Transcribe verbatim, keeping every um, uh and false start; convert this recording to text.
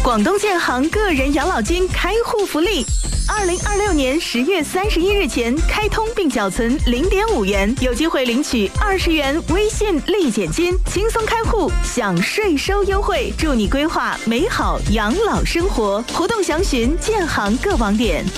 广东建行个人养老金开户福利，二零二六年十月三十一日前开通并缴存零点五元，有机会领取二十元微信立减金，轻松开户享税收优惠，祝你规划美好养老生活。活动详询建行各网点。